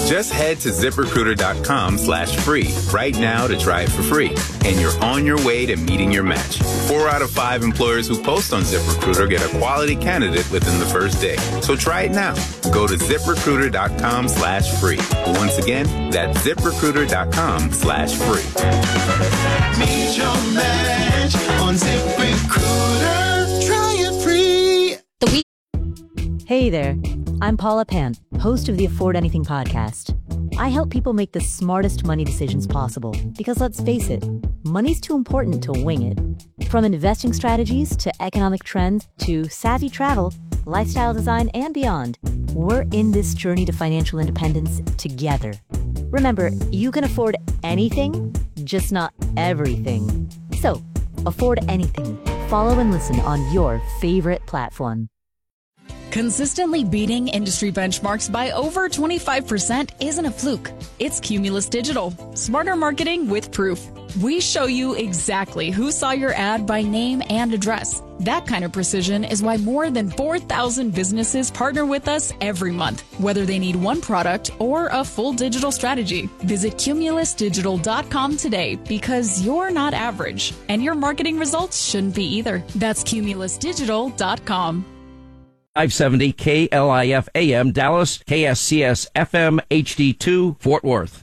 Just head to ZipRecruiter.com/free right now to try it for free. And you're on your way to meeting your match. 4 out of 5 employers who post on ZipRecruiter get a quality candidate within the first day. So try it now. Go to ZipRecruiter.com/free. Once again, that's ZipRecruiter.com/free. Meet your match on ZipRecruiter. Try it free. Hey there, I'm Paula Pant, host of the Afford Anything podcast. I help people make the smartest money decisions possible because let's face it, money's too important to wing it. From investing strategies to economic trends to savvy travel, lifestyle design, and beyond, we're in this journey to financial independence together. Remember, you can afford anything, just not everything. So, afford anything. Follow and listen on your favorite platform. Consistently beating industry benchmarks by over 25% isn't a fluke. It's Cumulus Digital. Smarter marketing with proof. We show you exactly who saw your ad by name and address. That kind of precision is why more than 4,000 businesses partner with us every month, whether they need one product or a full digital strategy. Visit cumulusdigital.com today because you're not average, and your marketing results shouldn't be either. That's cumulusdigital.com. 570 KLIF AM Dallas, KSCS FM HD2 Fort Worth.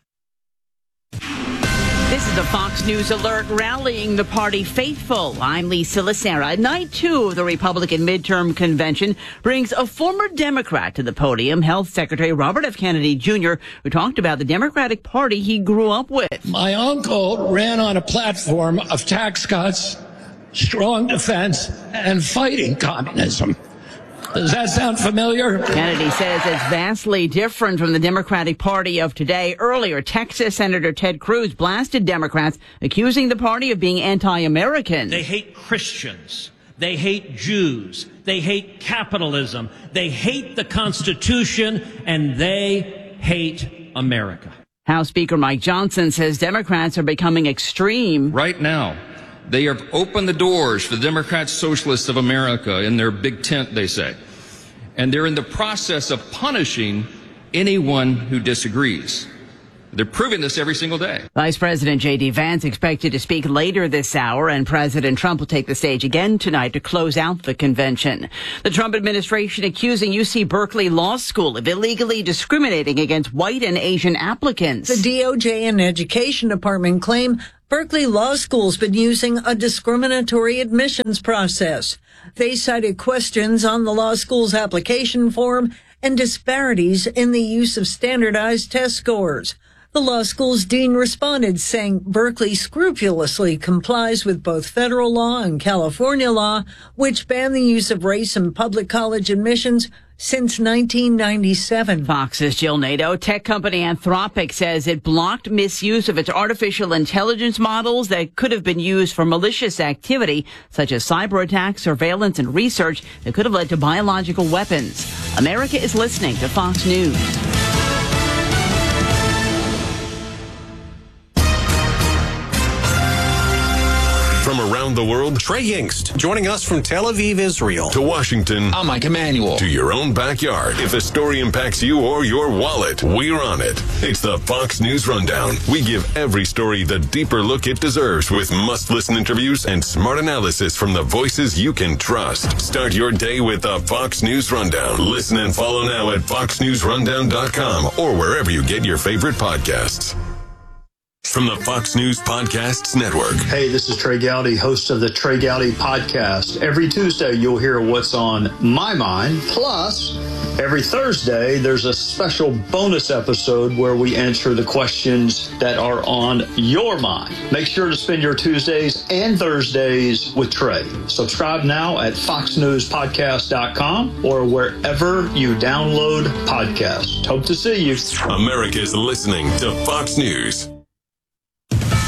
This is a Fox News Alert rallying the party faithful. I'm Lisa Lacera. Night 2 of the Republican midterm convention brings a former Democrat to the podium, Health Secretary Robert F. Kennedy Jr., who talked about the Democratic Party he grew up with. My uncle ran on a platform of tax cuts, strong defense, and fighting communism. Does that sound familiar? Kennedy says it's vastly different from the Democratic Party of today. Earlier, Texas Senator Ted Cruz blasted Democrats, accusing the party of being anti-American. They hate Christians. They hate Jews. They hate capitalism. They hate the Constitution, and they hate America. House Speaker Mike Johnson says Democrats are becoming extreme. Right now, they have opened the doors for the Democrat Socialists of America in their big tent, they say. And they're in the process of punishing anyone who disagrees. They're proving this every single day. Vice President J.D. Vance expected to speak later this hour, and President Trump will take the stage again tonight to close out the convention. The Trump administration accusing UC Berkeley Law School of illegally discriminating against white and Asian applicants. The DOJ and Education Department claim Berkeley Law School's been using a discriminatory admissions process. They cited questions on the law school's application form and disparities in the use of standardized test scores. The law school's dean responded, saying Berkeley scrupulously complies with both federal law and California law, which ban the use of race in public college admissions since 1997. Fox's Jill Nato. Tech company Anthropic says it blocked misuse of its artificial intelligence models that could have been used for malicious activity, such as cyber attacks, surveillance, and research that could have led to biological weapons. America is listening to Fox News. From around the world, Trey Yingst, joining us from Tel Aviv, Israel. To Washington, I'm Mike Emanuel. To your own backyard. If a story impacts you or your wallet, we're on it. It's the Fox News Rundown. We give every story the deeper look it deserves with must-listen interviews and smart analysis from the voices you can trust. Start your day with the Fox News Rundown. Listen and follow now at foxnewsrundown.com or wherever you get your favorite podcasts. From the Fox News Podcasts Network. Hey, this is Trey Gowdy, host of the Trey Gowdy Podcast. Every Tuesday, you'll hear what's on my mind. Plus, every Thursday, there's a special bonus episode where we answer the questions that are on your mind. Make sure to spend your Tuesdays and Thursdays with Trey. Subscribe now at foxnewspodcast.com or wherever you download podcasts. Hope to see you. America's listening to Fox News.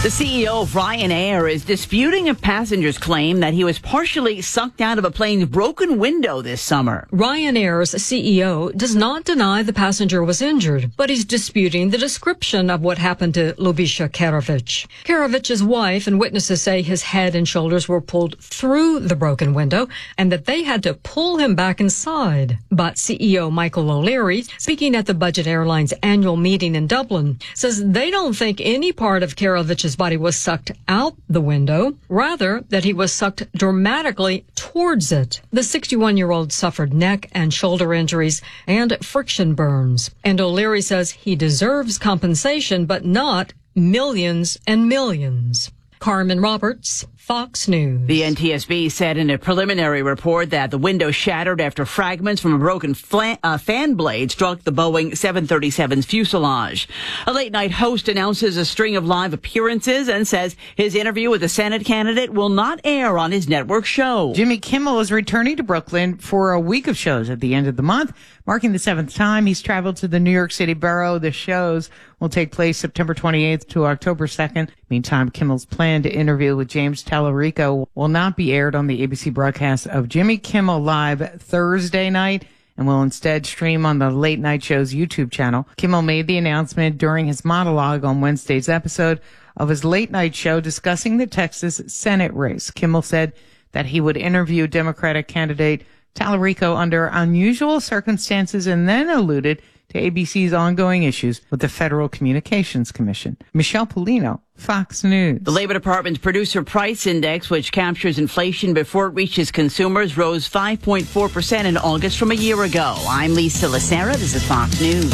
The CEO of Ryanair is disputing a passenger's claim that he was partially sucked out of a plane's broken window this summer. Ryanair's CEO does not deny the passenger was injured, but he's disputing the description of what happened to Lubisha Karovic. Karovic's wife and witnesses say his head and shoulders were pulled through the broken window and that they had to pull him back inside. But CEO Michael O'Leary, speaking at the Budget Airlines annual meeting in Dublin, says they don't think any part of Karovic's body was sucked out the window, rather that he was sucked dramatically towards it. The 61-year-old suffered neck and shoulder injuries and friction burns. And O'Leary says he deserves compensation, but not millions and millions. Carmen Roberts, Fox News. The NTSB said in a preliminary report that the window shattered after fragments from a broken fan blade struck the Boeing 737's fuselage. A late-night host announces a string of live appearances and says his interview with the Senate candidate will not air on his network show. Jimmy Kimmel is returning to Brooklyn for a week of shows at the end of the month, marking the 7th time he's traveled to the New York City borough. The shows will take place September 28th to October 2nd. Meantime, Kimmel's planned interview with James Tallarico will not be aired on the ABC broadcast of Jimmy Kimmel Live Thursday night and will instead stream on the Late Night Show's YouTube channel. Kimmel made the announcement during his monologue on Wednesday's episode of his late night show discussing the Texas Senate race. Kimmel said that he would interview Democratic candidate Tallarico under unusual circumstances and then alluded to ABC's ongoing issues with the Federal Communications Commission. Michelle Polino, Fox News. The Labor Department's Producer Price Index, which captures inflation before it reaches consumers, rose 5.4% in August from a year ago. I'm Lisa Lacera. This is Fox News.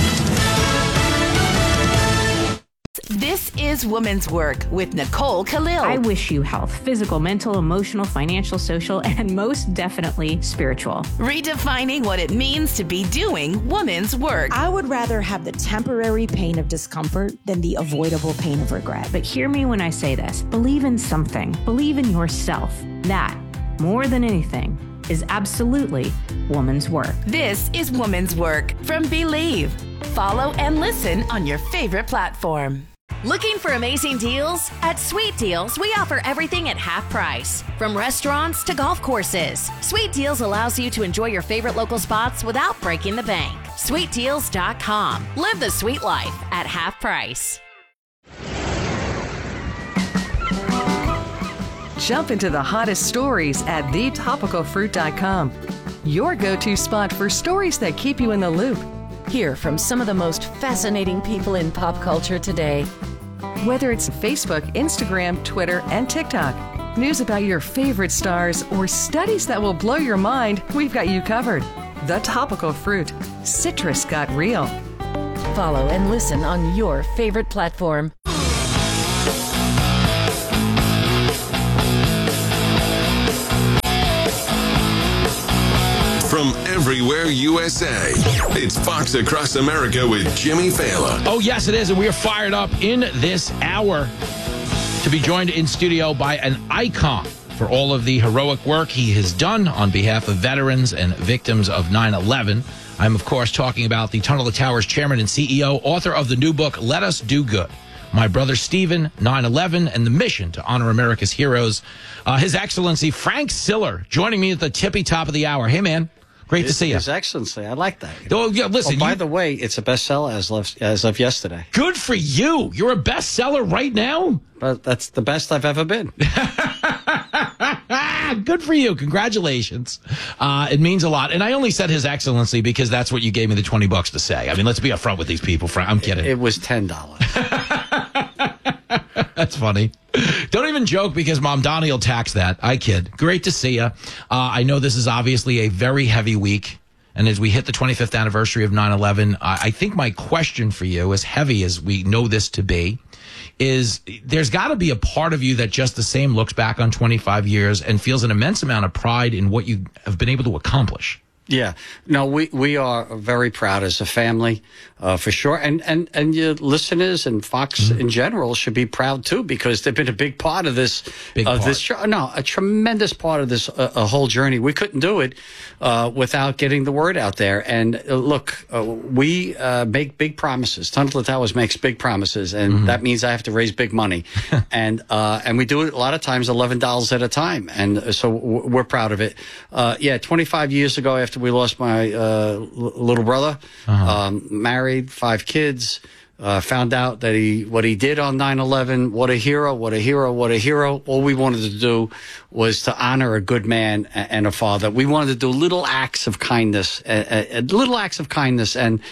This is Woman's Work with Nicole Khalil. I wish you health, physical, mental, emotional, financial, social, and most definitely spiritual. Redefining what it means to be doing woman's work. I would rather have the temporary pain of discomfort than the avoidable pain of regret. But hear me when I say this. Believe in something. Believe in yourself. That, more than anything, is absolutely woman's work. This is Woman's Work from Believe. Follow and listen on your favorite platform. Looking for amazing deals? At Sweet Deals, we offer everything at half price. From restaurants to golf courses, Sweet Deals allows you to enjoy your favorite local spots without breaking the bank. SweetDeals.com. Live the sweet life at half price. Jump into the hottest stories at thetopicalfruit.com. Your go-to spot for stories that keep you in the loop. Hear from some of the most fascinating people in pop culture today. Whether it's Facebook, Instagram, Twitter, and TikTok, news about your favorite stars, or studies that will blow your mind, we've got you covered. The Topical Fruit. Citrus got real. Follow and listen on your favorite platform. From everywhere USA, it's Fox Across America with Jimmy Fallon. Oh, yes, it is. And we are fired up in this hour to be joined in studio by an icon for all of the heroic work he has done on behalf of veterans and victims of 9/11. I'm, of course, talking about the Tunnel to Towers chairman and CEO, author of the new book, Let Us Do Good. My Brother Stephen, 9/11, and the mission to honor America's heroes. His Excellency Frank Siller joining me at the tippy top of the hour. Hey, man. Great to see you. His Excellency. I like that. Oh, yeah, listen. By the way, it's a bestseller as of yesterday. Good for you. You're a bestseller right now? But that's the best I've ever been. Good for you. Congratulations. It means a lot. And I only said His Excellency because that's what you gave me the $20 to say. I mean, let's be upfront with these people, Frank. I'm kidding. It was $10. That's funny. Don't even joke because Mom Donnie will tax that. I kid. Great to see you. I know this is obviously a very heavy week. And as we hit the 25th anniversary of 9/11, I think my question for you, as heavy as we know this to be, is there's got to be a part of you that just the same looks back on 25 years and feels an immense amount of pride in what you have been able to accomplish. Yeah. No, we are very proud as a family, for sure. And your listeners and Fox in general should be proud too, because they've been a big part of this, this show. No, a tremendous part of this, a whole journey. We couldn't do it, without getting the word out there. And look, we, make big promises. Tunnel to Towers makes big promises, and that means I have to raise big money. and we do it a lot of times $11 at a time. And so we're proud of it. 25 years ago, after we lost my little brother, married, 5 kids, found out that what he did on 9/11, what a hero, what a hero, what a hero. All we wanted to do was to honor a good man and a father. We wanted to do little acts of kindness, and,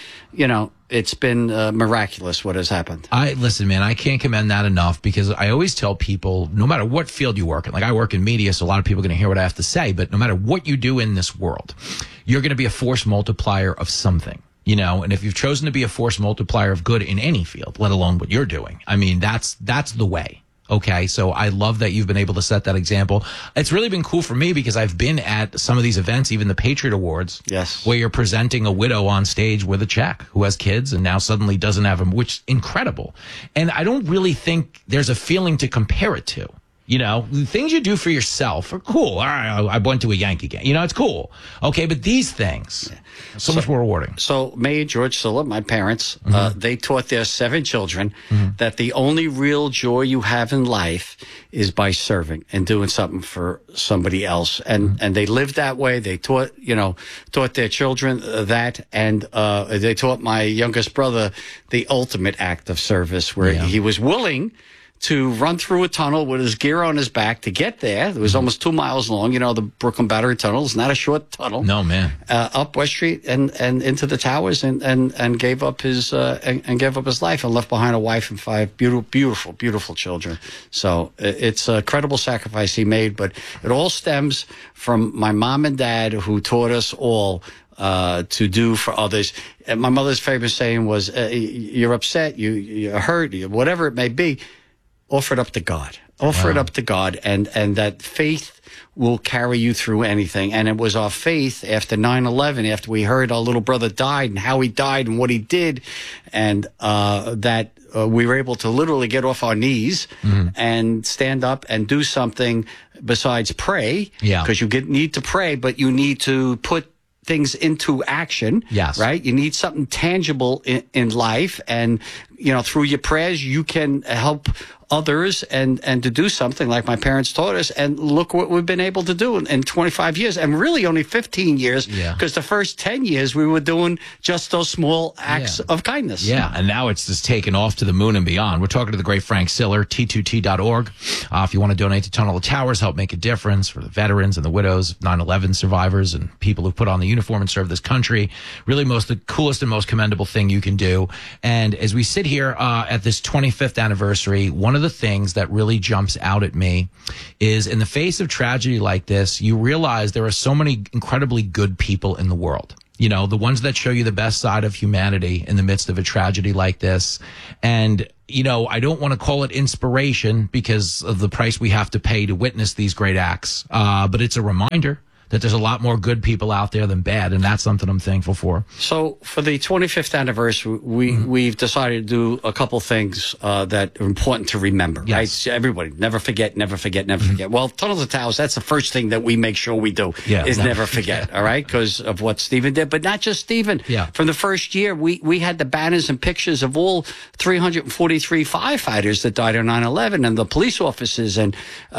it's been miraculous what has happened. Listen, man, I can't commend that enough, because I always tell people, no matter what field you work in, like I work in media, so a lot of people are going to hear what I have to say, but no matter what you do in this world, you're going to be a force multiplier of something. And if you've chosen to be a force multiplier of good in any field, let alone what you're doing, I mean, that's the way. Okay. So I love that you've been able to set that example. It's really been cool for me, because I've been at some of these events, even the Patriot Awards. Yes. Where you're presenting a widow on stage with a check who has kids and now suddenly doesn't have them, which is incredible. And I don't really think there's a feeling to compare it to. The things you do for yourself are cool. All right, I went to a Yankee game. It's cool. Okay, but these things, so much more rewarding. So May and George Silla, my parents, they taught their 7 children that the only real joy you have in life is by serving and doing something for somebody else. And they lived that way. They taught their children that. And they taught my youngest brother the ultimate act of service, where he was willing to run through a tunnel with his gear on his back to get there. It was almost 2 miles long. The Brooklyn Battery Tunnel is not a short tunnel. No, man. Up West Street and into the towers, and gave up his life, and left behind a wife and 5 beautiful children. So it's a credible sacrifice he made, but it all stems from my mom and dad, who taught us all to do for others. And my mother's favorite saying was, you're upset, you're hurt, whatever it may be, offer it up to God. Offer it up to God, and that faith will carry you through anything. And it was our faith after 9/11, after we heard our little brother died and how he died and what he did, and that we were able to literally get off our knees and stand up and do something besides pray. Yeah. Because you need to pray, but you need to put things into action. Yes. Right? You need something tangible in life, and through your prayers you can help others and to do something like my parents taught us. And look what we've been able to do in 25 years, and really only 15 years, because the first 10 years we were doing just those small acts of kindness. Yeah, and now it's just taken off to the moon and beyond. We're talking to the great Frank Siller, T2T.org. If you want to donate to Tunnel to Towers, help make a difference for the veterans and the widows, 9/11 survivors, and people who put on the uniform and serve this country. Really the coolest and most commendable thing you can do. And as we sit here at this 25th anniversary, one of the things that really jumps out at me is, in the face of tragedy like this, you realize there are so many incredibly good people in the world. The ones that show you the best side of humanity in the midst of a tragedy like this. And, I don't want to call it inspiration because of the price we have to pay to witness these great acts. But it's a reminder that there's a lot more good people out there than bad, and that's something I'm thankful for. So for the 25th anniversary, we've decided to do a couple things that are important to remember, right? So everybody, never forget. Well, Tunnel to Towers, that's the first thing that we make sure we do, is never forget, all right? Because of what Stephen did, but not just Stephen. From the first year, we had the banners and pictures of all 343 firefighters that died on 9/11 and the police officers, and,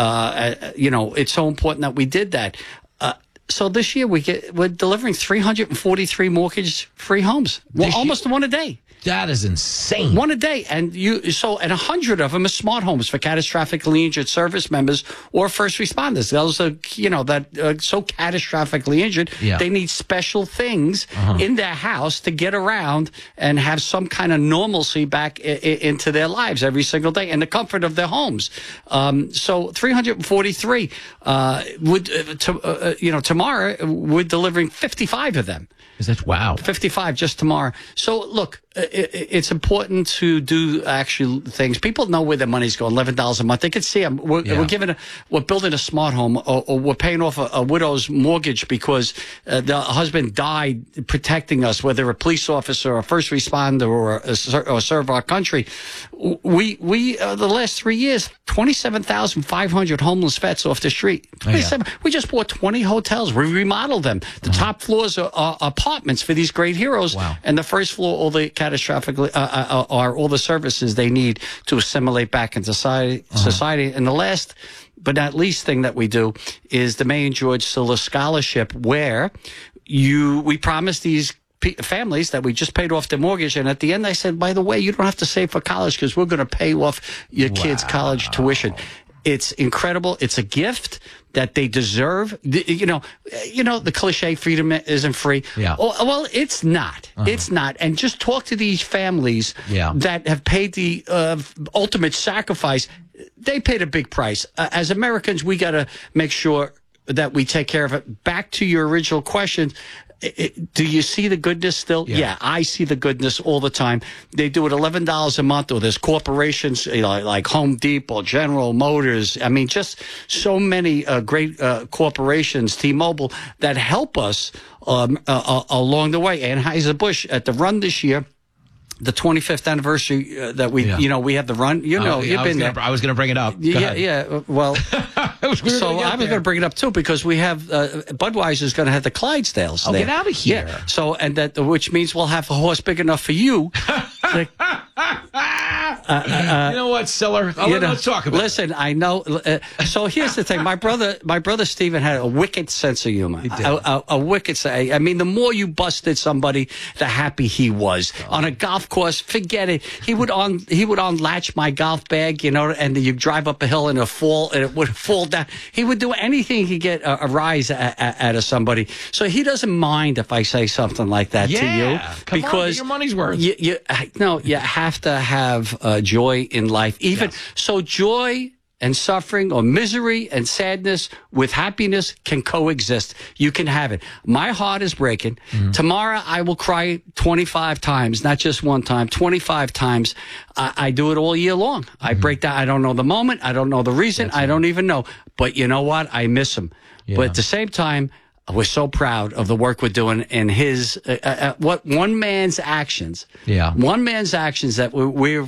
it's so important that we did that. So this year we're delivering 343 mortgage-free homes, almost one a day. That is insane. One a day. And 100 of them are smart homes for catastrophically injured service members or first responders. Those are, so catastrophically injured, they need special things in their house to get around and have some kind of normalcy back into their lives every single day, and the comfort of their homes. So 343 tomorrow we're delivering 55 of them. Is that wow? 55 just tomorrow. So look, it's important to do actual things. People know where their money's going. $11 a month. They can see them. We're building a smart home, or we're paying off a widow's mortgage because the husband died protecting us, whether a police officer, a first responder, or serve our country. We the last 3 years, 27,500 homeless vets off the street. We just bought 20 hotels. We remodeled them. The top floors are apartments for these great heroes, and the first floor, all the catastrophically are all the services they need to assimilate back into society. And the last but not least thing that we do is the May and George Siller Scholarship, where we promise these families that we just paid off their mortgage, and at the end I said, by the way, you don't have to save for college because we're going to pay off your kids' college tuition. It's incredible. It's a gift that they deserve. You know, the cliche, freedom isn't free. Yeah. Well, it's not. It's not. And just talk to these families that have paid the ultimate sacrifice. They paid a big price. As Americans, we got to make sure that we take care of it. Back to your original question. Do you see the goodness still? Yeah, I see the goodness all the time. They do it $11 a month, or there's corporations like Home Depot, General Motors. I mean, just so many great corporations, T-Mobile, that help us along the way. Anheuser-Busch at the run this year, the 25th anniversary that we have the run. You've been there. I was going to bring it up. Yeah. Well, I was going to bring it up too, because we have Budweiser is going to have the Clydesdales. Oh, get out of here! Yeah. So, which means we'll have a horse big enough for you. You know what, Siller? Let's talk about it. Listen, I know. So here's the thing. My brother Stephen had a wicked sense of humor. He did. A wicked. I mean, the more you busted somebody, the happy he was. On a golf course, forget it. He would unlatch my golf bag, and you drive up a hill and it would fall down. He would do anything he could get a rise out of somebody. So he doesn't mind if I say something like that to you, because your money's worth. You have to have joy in life. So joy and suffering, or misery and sadness with happiness, can coexist. You can have it. My heart is breaking. Tomorrow I will cry 25 times, not just one time, 25 times. I do it all year long. I break down. I don't know the moment. I don't know the reason. I don't even know. But you know what? I miss him. But at the same time, we're so proud of the work we're doing and his one man's actions. One man's actions that we're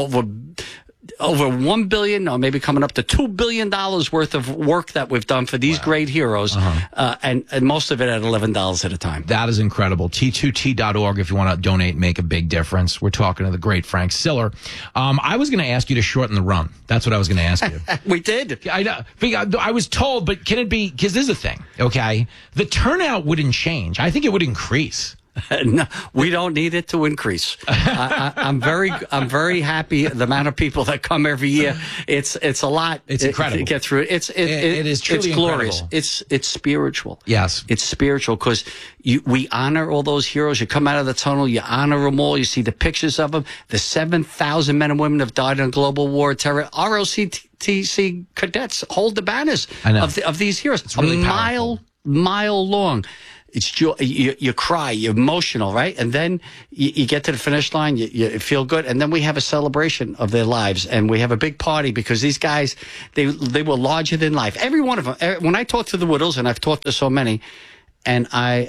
over $1 billion, or maybe coming up to $2 billion worth of work that we've done for these great heroes, and most of it at $11 at a time. That is incredible. T2T.org if you want to donate, make a big difference. We're talking to the great Frank Siller. I was going to ask you to shorten the run. That's what I was going to ask you. We did. I was told, but can it be, because this is the thing, okay? The turnout wouldn't change. I think it would increase. No, we don't need it to increase. I'm very happy the amount of people that come every year. It's a lot. It's incredible to get through. It is truly it's glorious. Incredible. It's spiritual. Yes, it's spiritual because we honor all those heroes. You come out of the tunnel, you honor them all. You see the pictures of them. The 7,000 men and women have died in global war terror. ROTC cadets hold the banners of these heroes. It's really mile long. It's joy. You cry, you're emotional, right? And then you get to the finish line, you feel good, and then we have a celebration of their lives, and we have a big party because these guys, they were larger than life. Every one of them. When I talk to the widows, and I've talked to so many, and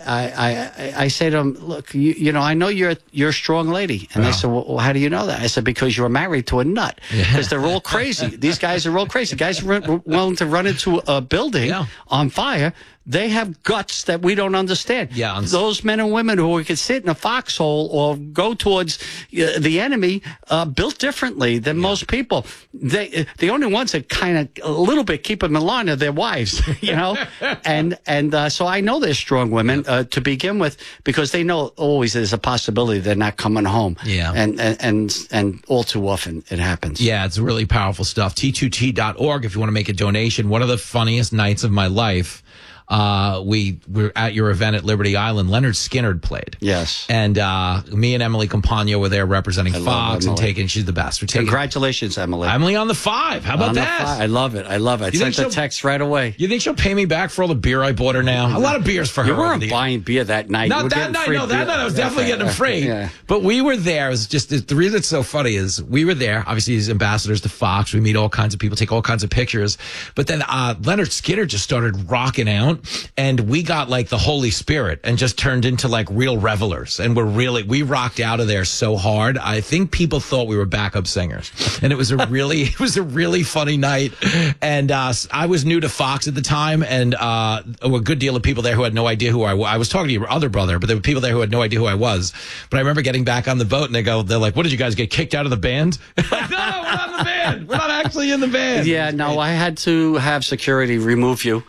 I say to them, look, I know you're a strong lady, and they said, well, how do you know that? I said, because you're married to a nut, because they're all crazy. These guys are all crazy. Guys are willing to run into a building on fire. They have guts that we don't understand. Those men and women who could sit in a foxhole or go towards the enemy, built differently than most people. The only ones that kind of a little bit keep them in line are their wives, and so I know they're strong women to begin with, because they know always there's a possibility they're not coming home. And all too often it happens. Yeah, it's really powerful stuff. T2T.org if you want to make a donation. One of the funniest nights of my life. we were at your event at Liberty Island. Leonard Skinner played. Yes. And me and Emily Campagno were there representing Fox and she's the best. Congratulations, Emily. Emily on the 5. How about that? I love it. I sent the text right away. You think she'll pay me back for all the beer I bought her now? A lot of beers for her. You weren't buying beer that night. Not that night. No, that night I was definitely getting them free. Yeah. But we were there. It was just the reason it's so funny is we were there. Obviously, as ambassadors to Fox, we meet all kinds of people, take all kinds of pictures. But then Leonard Skinner just started rocking out, and we got like the Holy Spirit and just turned into like real revelers. And we rocked out of there so hard. I think people thought we were backup singers, and it was a really funny night. And I was new to Fox at the time, and a good deal of people there who had no idea who I was. I was talking to your other brother, but there were people there who had no idea who I was. But I remember getting back on the boat, and they're like, "What did you guys get kicked out of the band?" Like, no, we're not in the band. We're not actually in the band. Yeah, no, I had to have security remove you.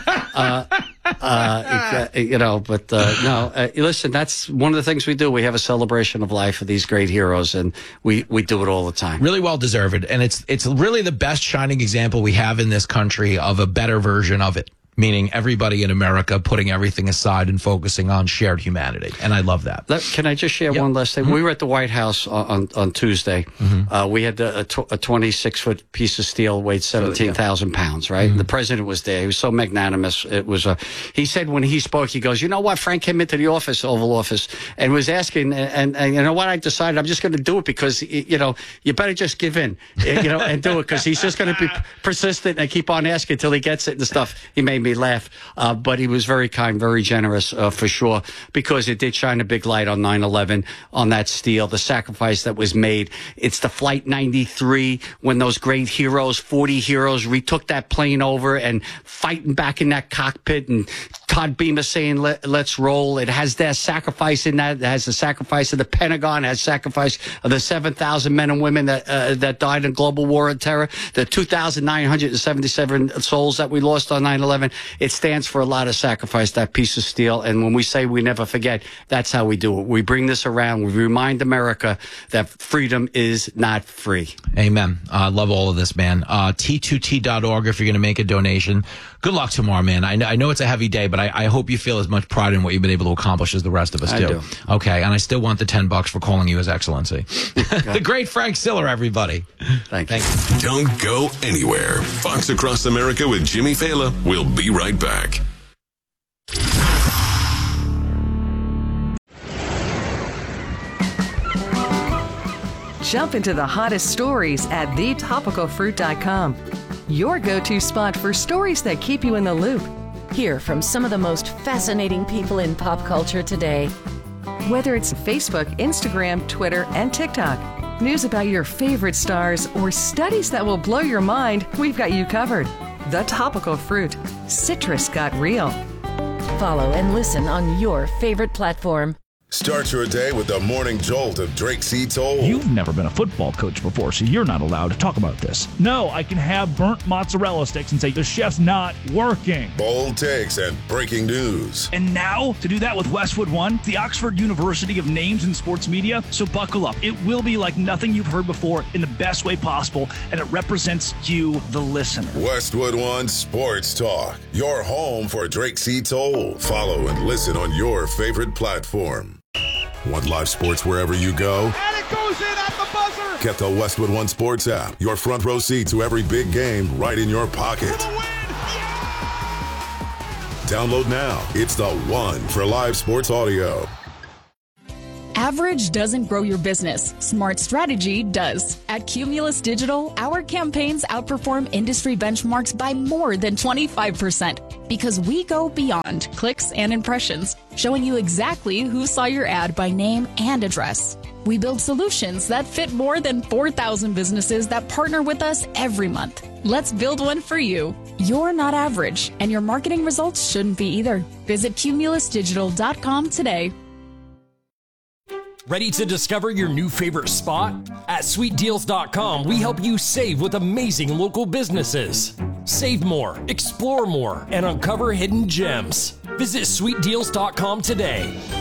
Listen, that's one of the things we do. We have a celebration of life of these great heroes, and we do it all the time. Really well deserved. And it's really the best shining example we have in this country of a better version of it. Meaning everybody in America putting everything aside and focusing on shared humanity. And I love that. Can I just share one last thing? Mm-hmm. We were at the White House on Tuesday. Mm-hmm. We had a 26-foot piece of steel weighed 17,000 pounds, right? Mm-hmm. The president was there. He was so magnanimous. It was he said when he spoke, he goes, you know what? Frank came into the Oval Office, and was asking, and you know what? I decided I'm just going to do it because, you better just give in, and do it because he's just going to be persistent and keep on asking until he gets it and stuff. He made me laugh, but he was very kind, very generous, for sure, because it did shine a big light on 9/11, on that steel, the sacrifice that was made. It's the Flight 93 when those great heroes, 40 heroes, retook that plane over and fighting back in that cockpit, and Todd Beamer saying, let's roll. It has that sacrifice in that. It has the sacrifice of the Pentagon, it has sacrifice of the 7,000 men and women that died in global war on terror, the 2,977 souls that we lost on 9/11. It stands for a lot of sacrifice, that piece of steel. And when we say we never forget, that's how we do it. We bring this around. We remind America that freedom is not free. Amen. I love all of this, man. T2T.org if you're going to make a donation. Good luck tomorrow, man. I know it's a heavy day, but I hope you feel as much pride in what you've been able to accomplish as the rest of us do. I do. Okay, and I still want the $10 for calling you His Excellency. The great Frank Siller, everybody. Thank you. Don't go anywhere. Fox Across America with Jimmy Fallon. We'll be right back. Jump into the hottest stories at thetopicalfruit.com. Your go-to spot for stories that keep you in the loop. Hear from some of the most fascinating people in pop culture today. Whether it's Facebook, Instagram, Twitter, and TikTok, news about your favorite stars, or studies that will blow your mind, we've got you covered. The Topical Fruit. Citrus got real. Follow and listen on your favorite platform. Start your day with the morning jolt of Drake C. Toll. You've never been a football coach before, so you're not allowed to talk about this. No, I can have burnt mozzarella sticks and say the chef's not working. Bold takes and breaking news. And now, to do that with Westwood One, the Oxford University of Names in Sports Media. So buckle up. It will be like nothing you've heard before in the best way possible, and it represents you, the listener. Westwood One Sports Talk. Your home for Drake C. Toll. Follow and listen on your favorite platform. Want live sports wherever you go? And it goes in at the buzzer! Get the Westwood One Sports app. Your front row seat to every big game right in your pocket. Download now. It's the one for live sports audio. Average doesn't grow your business. Smart strategy does. At Cumulus Digital, our campaigns outperform industry benchmarks by more than 25% because we go beyond clicks and impressions, showing you exactly who saw your ad by name and address. We build solutions that fit more than 4,000 businesses that partner with us every month. Let's build one for you. You're not average, and your marketing results shouldn't be either. Visit cumulusdigital.com today. Ready to discover your new favorite spot? At sweetdeals.com, we help you save with amazing local businesses. Save more, explore more, and uncover hidden gems. Visit sweetdeals.com today.